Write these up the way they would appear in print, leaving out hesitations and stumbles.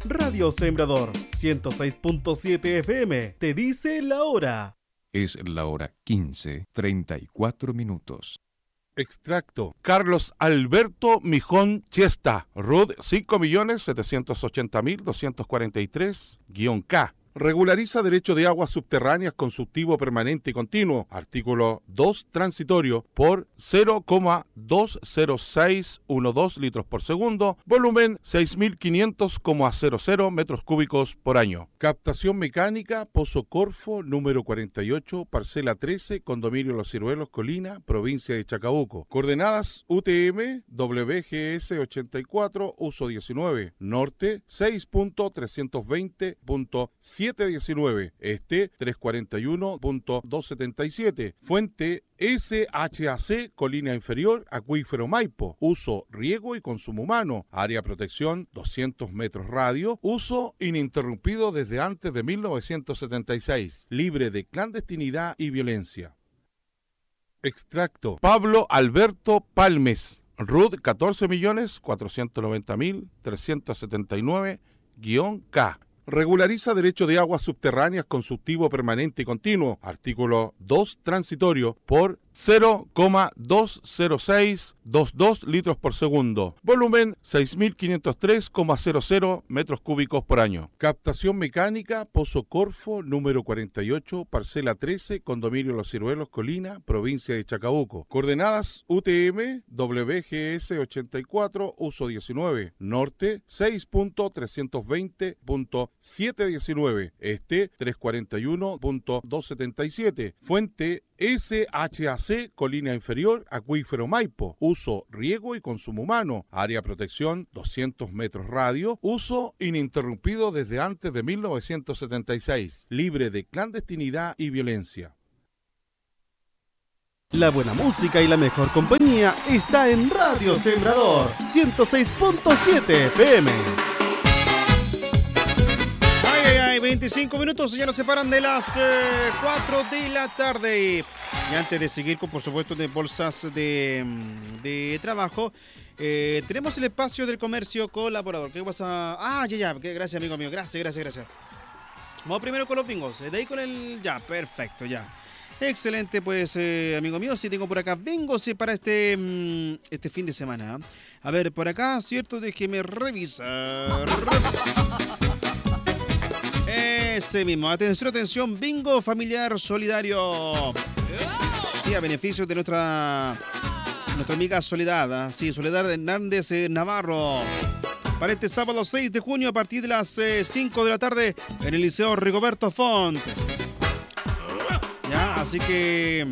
Radio Sembrador 106.7 FM te dice la hora. Es la hora 15:34. Extracto. Carlos Alberto Mijón Chesta, RUD 5.780.243-K. Regulariza derecho de aguas subterráneas constructivo permanente y continuo. Artículo 2 transitorio por 0,20612 litros por segundo. Volumen 6.500,00 metros cúbicos por año. Captación mecánica Pozo Corfo número 48, parcela 13, condominio Los Ciruelos, Colina, provincia de Chacabuco. Coordenadas UTM WGS 84, uso 19. Norte 6.320.719, este 341.277, fuente SHAC, Colina Inferior, Acuífero Maipo, uso riego y consumo humano, área protección 200 metros radio, uso ininterrumpido desde antes de 1976, libre de clandestinidad y violencia. Extracto. Pablo Alberto Palmes, RUD 14.490.379-K. Regulariza derecho de aguas subterráneas constructivo permanente y continuo. Artículo 2 transitorio por 0,20622 litros por segundo. Volumen 6.503,00 metros cúbicos por año. Captación mecánica Pozo Corfo número 48, parcela 13, condominio Los Ciruelos, Colina, provincia de Chacabuco. Coordenadas UTM WGS 84, uso 19. Norte 6.320.719, este 341.277, fuente SHAC, Colina Inferior, Acuífero Maipo, uso riego y consumo humano, área protección 200 metros radio, uso ininterrumpido desde antes de 1976, libre de clandestinidad y violencia. La buena música y la mejor compañía está en Radio Sembrador 106.7 FM. 25 minutos ya nos separan de las 4 de la tarde. Y antes de seguir con, por supuesto, de bolsas de trabajo, tenemos el espacio del comercio colaborador. ¿Qué pasa? Gracias, amigo mío. Gracias. Vamos primero con los bingos. De ahí con el... Ya, perfecto, ya. Excelente, pues, amigo mío. Sí, tengo por acá bingos para este fin de semana. A ver, por acá, ¿cierto? Déjeme revisar. Ese mismo. Atención, bingo familiar solidario. Sí, a beneficio de nuestra amiga Soledad. Sí, Soledad Hernández Navarro. Para este sábado 6 de junio a partir de las 5 de la tarde en el Liceo Rigoberto Font. Ya, así que...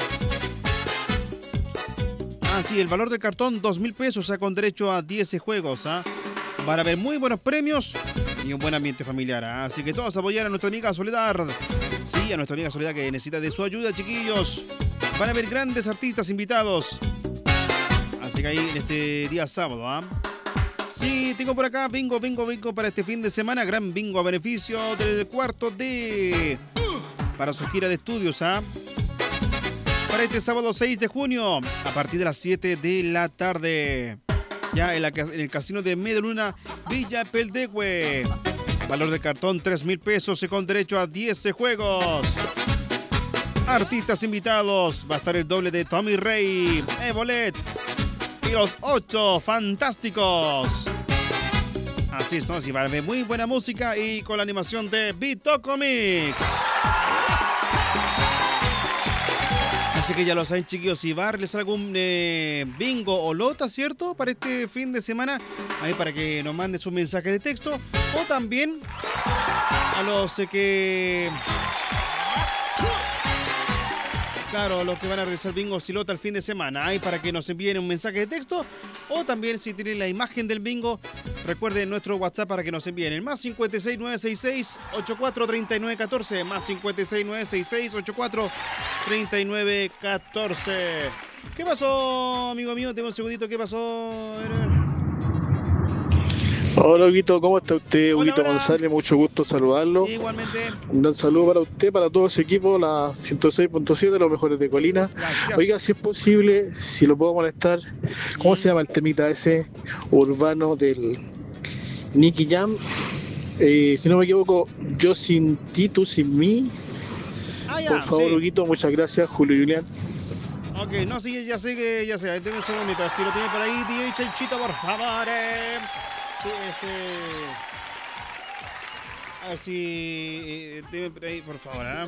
sí, el valor del cartón 2.000 pesos, con derecho a 10 juegos. Van a haber muy buenos premios y un buen ambiente familiar. Así que todos apoyar a nuestra amiga Soledad. Sí, a nuestra amiga Soledad que necesita de su ayuda, chiquillos. Van a haber grandes artistas invitados. Así que ahí en este día sábado. Sí, tengo por acá bingo para este fin de semana. Gran bingo a beneficio del cuarto D. Para su gira de estudios. Para este sábado 6 de junio a partir de las 7 de la tarde. Ya en el casino de Media Luna, Villa Peldehue. Valor de cartón 3.000 pesos con derecho a 10 juegos. Artistas invitados. Va a estar el doble de Tommy Rey, Evolet y los 8 Fantásticos. Así es, ¿no? Sí, va a haber muy buena música y con la animación de Vito Comics. Así que ya lo saben, chiquillos, si va a realizar algún bingo o lota, ¿cierto? Para este fin de semana, ahí para que nos mande su mensaje de texto. O también a los que... Claro, los que van a realizar bingo o lota el fin de semana, ahí para que nos envíen un mensaje de texto. O también si tienen la imagen del bingo, recuerden nuestro WhatsApp para que nos envíen el más 56 966 84 39 14, más 56 966 84 39 14. ¿Qué pasó, amigo mío? Tengo un segundito. ¿Qué pasó? Hola, Huguito, ¿cómo está usted? Hola, Huguito hola. González, mucho gusto saludarlo. Igualmente. Un gran saludo para usted, para todo ese equipo, la 106.7, los mejores de Colina. Gracias. Oiga, si es posible, si lo puedo molestar, ¿cómo se llama el temita ese urbano del Nicky Jam? Si no me equivoco, yo sin ti, tú sin mí. Ya, Por favor, sí. Huguito, muchas gracias, Julio Julián. Ok, no, sí, ya sé que, ya sé. Denme un segundito, si lo tiene por ahí, DJ Chanchito, por favor. Sí, a ver si... deme por ahí, por favor, A ver.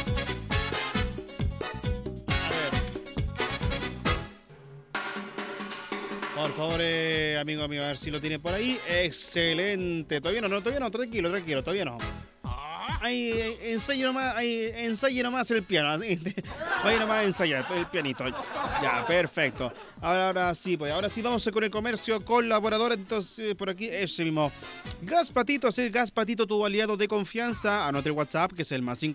Por favor, amigo, a ver si lo tiene por ahí. Excelente. Todavía no, tranquilo, todavía no. Ahí, ensaye nomás el piano. Vaya nomás a ensayar el pianito. Ya, perfecto. Ahora sí vamos con el comercio colaborador. Entonces, por aquí, ese mismo. Gas Patito, Gas Patito, tu aliado de confianza. Anote el WhatsApp, que es el más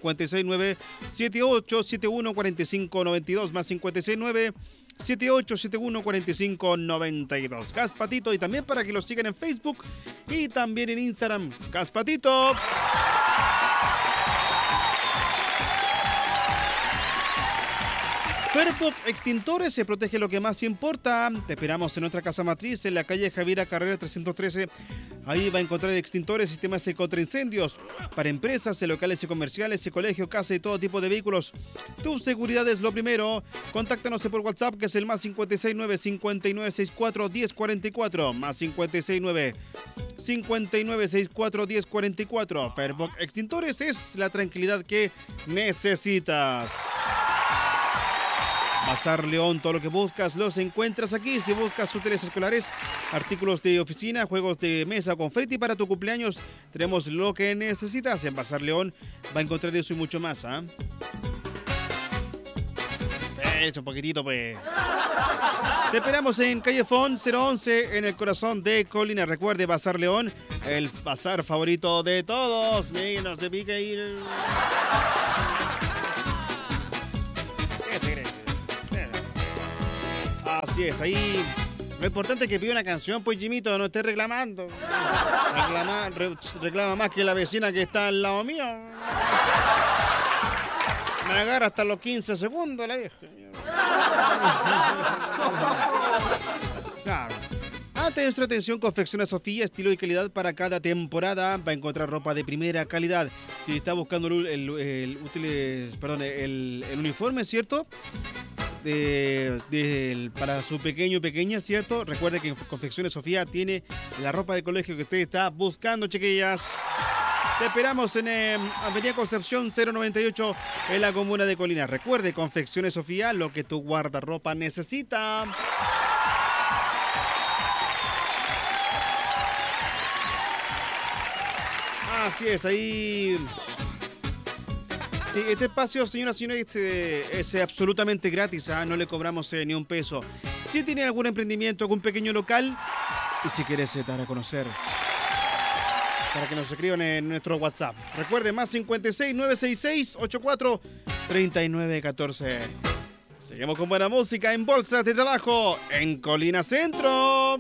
569-7871-4592. Más 569-7871-4592. Gas Patito, y también para que lo sigan en Facebook y también en Instagram. Gas Patito. Fairport Extintores, se protege lo que más importa. Te esperamos en nuestra casa matriz en la calle Javiera Carrera 313. Ahí va a encontrar extintores, sistemas contra incendios para empresas, locales y comerciales, colegio, casa y todo tipo de vehículos. Tu seguridad es lo primero. Contáctanos por WhatsApp, que es el más 569-5964-1044. Más 569-5964-1044. Fairport Extintores es la tranquilidad que necesitas. Bazar León, todo lo que buscas los encuentras aquí. Si buscas útiles escolares, artículos de oficina, juegos de mesa, confeti para tu cumpleaños, tenemos lo que necesitas. En Bazar León va a encontrar eso y mucho más. Eso, un poquitito, pues. Te esperamos en Calle Fon 011, en el corazón de Colina. Recuerde, Bazar León, el bazar favorito de todos. Miren, no se pique ahí. ¿Qué se cree? Así es, ahí lo importante es que pida una canción, pues Jimito, no esté reclamando. Reclama más que la vecina que está al lado mío. Me agarra hasta los 15 segundos la vieja. Claro. Nuestra atención, Confecciones Sofía, estilo y calidad para cada temporada. Va a encontrar ropa de primera calidad. Si está buscando el uniforme, ¿cierto? Para su pequeño o pequeña, ¿cierto? Recuerde que en Confecciones Sofía tiene la ropa de colegio que usted está buscando, chiquillas. Te esperamos en Avenida Concepción 098 en la comuna de Colina. Recuerde, Confecciones Sofía, lo que tu guardarropa necesita. Así es, ahí... Sí, este espacio, señoras y señores, es absolutamente gratis, no le cobramos ni un peso. Si tiene algún emprendimiento, algún pequeño local, y si quieres dar a conocer, para que nos escriban en nuestro WhatsApp. Recuerde, más 56-966-84-3914. Seguimos con buena música en Bolsas de Trabajo, en Colina Centro.